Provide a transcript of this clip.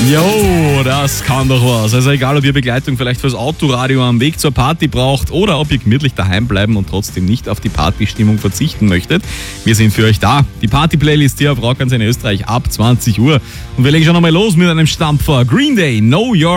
Jo, das kann doch was. Also egal, ob ihr Begleitung vielleicht fürs Autoradio am Weg zur Party braucht oder ob ihr gemütlich daheim bleiben und trotzdem nicht auf die Partystimmung verzichten möchtet. Wir sind für euch da. Die Party-Playlist hier auf Rock in Österreich ab 20 Uhr. Und wir legen schon nochmal los mit einem Stampfer. Green Day, Know Your